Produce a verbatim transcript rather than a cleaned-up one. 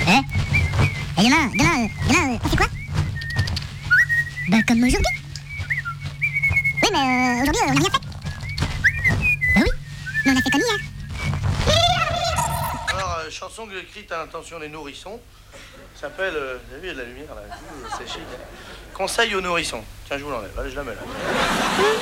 Eh Et demain, demain, demain, euh, on fait quoi? Bah comme aujourd'hui. Oui, mais euh, aujourd'hui, euh, on n'a rien fait. Bah oui, mais on a fait comme hier. Alors, euh, chanson que j'ai écrite à l'intention des nourrissons, s'appelle, euh, vous avez vu, il y a de la lumière là, c'est chic. Conseil aux nourrissons. Tiens, je vous l'enlève, allez, je la mets là.